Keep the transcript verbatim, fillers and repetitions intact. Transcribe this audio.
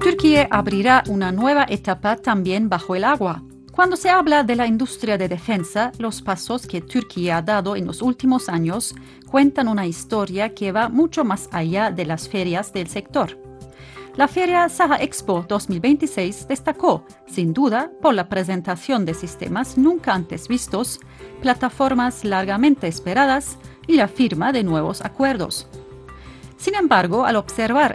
Turquía abrirá una nueva etapa también bajo el agua. Cuando se habla de la industria de defensa, los pasos que Turquía ha dado en los últimos años cuentan una historia que va mucho más allá de las ferias del sector. La Feria Saha Expo dos mil veintiséis destacó, sin duda, por la presentación de sistemas nunca antes vistos, plataformas largamente esperadas y la firma de nuevos acuerdos. Sin embargo, al observar